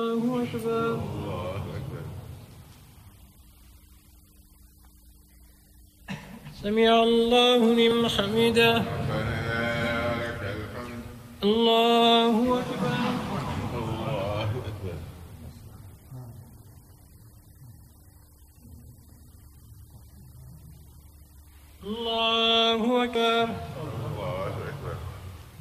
الله أكبر. الله أكبر. سمع الله لمن حمده. ربنا لك الحمد. الله أكبر. الله أكبر. الله أكبر.